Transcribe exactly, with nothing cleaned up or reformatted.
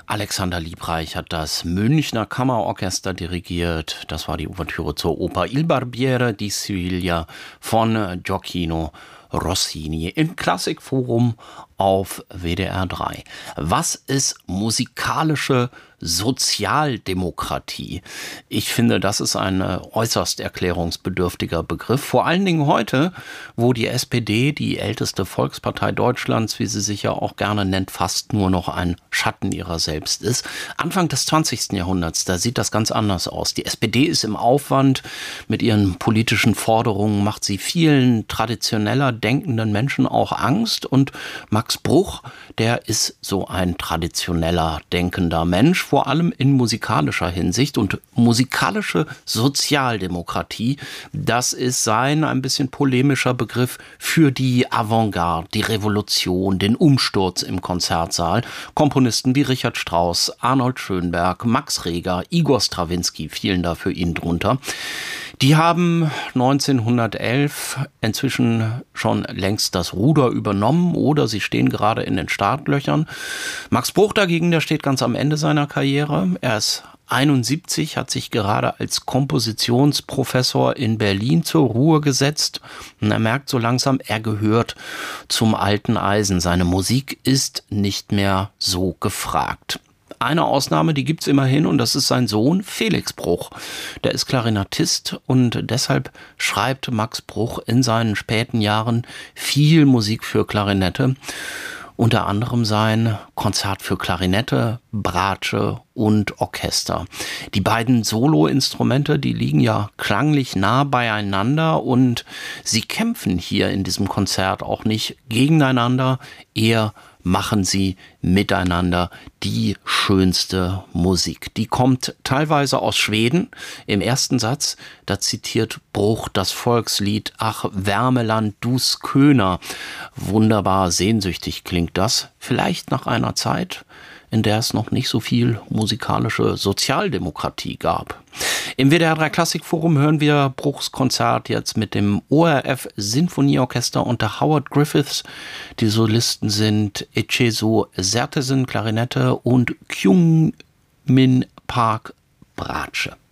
Alexander Liebreich hat das Münchner Kammerorchester dirigiert. Das war die Ouvertüre zur Oper Il Barbiere di Siviglia von Gioacchino Rossini im Klassikforum auf W D R drei. Was ist musikalische Sozialdemokratie? Ich finde, das ist ein äußerst erklärungsbedürftiger Begriff. Vor allen Dingen heute, wo die S P D, die älteste Volkspartei Deutschlands, wie sie sich ja auch gerne nennt, fast nur noch ein Schatten ihrer selbst ist. Anfang des zwanzigsten Jahrhunderts, da sieht das ganz anders aus. Die S P D ist im Aufwand. Mit ihren politischen Forderungen macht sie vielen traditioneller denkenden Menschen auch Angst. Und Max Bruch, der ist so ein traditioneller denkender Mensch, vor allem in musikalischer Hinsicht. Und musikalische Sozialdemokratie, das ist sein ein bisschen polemischer Begriff für die Avantgarde, die Revolution, den Umsturz im Konzertsaal. Komponisten wie Richard Strauss, Arnold Schönberg, Max Reger, Igor Strawinski fielen da für ihn drunter. Die haben neunzehnhundertelf inzwischen schon längst das Ruder übernommen oder sie stehen gerade in den Startlöchern. Max Bruch dagegen, der steht ganz am Ende seiner Karriere. Er ist einundsiebzig, hat sich gerade als Kompositionsprofessor in Berlin zur Ruhe gesetzt und er merkt so langsam, er gehört zum alten Eisen. Seine Musik ist nicht mehr so gefragt. Eine Ausnahme, die gibt's immerhin, und das ist sein Sohn Felix Bruch. Der ist Klarinettist und deshalb schreibt Max Bruch in seinen späten Jahren viel Musik für Klarinette. Unter anderem sein Konzert für Klarinette, Bratsche und Orchester. Die beiden Soloinstrumente, die liegen ja klanglich nah beieinander und sie kämpfen hier in diesem Konzert auch nicht gegeneinander, eher machen sie miteinander die schönste Musik. Die kommt teilweise aus Schweden. Im ersten Satz, da zitiert Bruch das Volkslied Ach Wärmeland dus Köner. Wunderbar sehnsüchtig klingt das. Vielleicht nach einer Zeit, in der es noch nicht so viel musikalische Sozialdemokratie gab. Im W D R drei Klassikforum hören wir Bruchs Konzert jetzt mit dem O R F Sinfonieorchester unter Howard Griffiths. Die Solisten sind Echezo Sertesen, Klarinette und Kyung Min Park, Bratsche.